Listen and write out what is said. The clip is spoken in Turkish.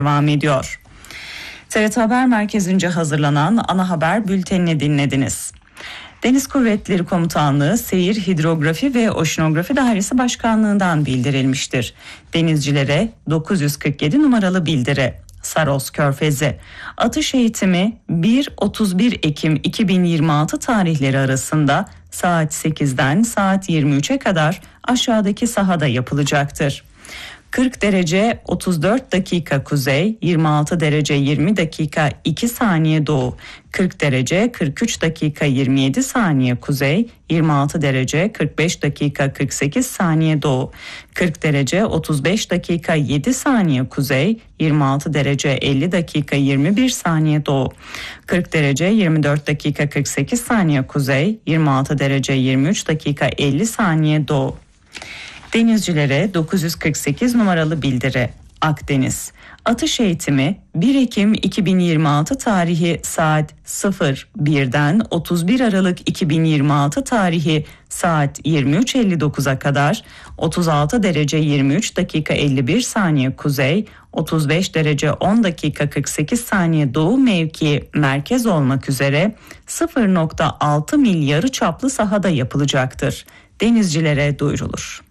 devam ediyor. TRT Haber Merkezi'nce hazırlanan ana haber bültenini dinlediniz. Deniz Kuvvetleri Komutanlığı Seyir Hidrografi ve Oşinografi Dairesi Başkanlığı'ndan bildirilmiştir. Denizcilere 947 numaralı bildiri. Saros Körfezi. Atış eğitimi 1-31 Ekim 2026 tarihleri arasında saat 8'den saat 23'e kadar aşağıdaki sahada yapılacaktır. 40 derece 34 dakika kuzey, 26 derece 20 dakika 2 saniye doğu, 40 derece 43 dakika 27 saniye kuzey, 26 derece 45 dakika 48 saniye doğu, 40 derece 35 dakika 7 saniye kuzey, 26 derece 50 dakika 21 saniye doğu, 40 derece 24 dakika 48 saniye kuzey, 26 derece 23 dakika 50 saniye doğu. Denizcilere 948 numaralı bildiri. Akdeniz. Atış eğitimi 1 Ekim 2026 tarihi saat 01'den 31 Aralık 2026 tarihi saat 23.59'a kadar 36 derece 23 dakika 51 saniye kuzey, 35 derece 10 dakika 48 saniye doğu mevki merkez olmak üzere 0.6 mil yarıçaplı sahada yapılacaktır. Denizcilere duyurulur.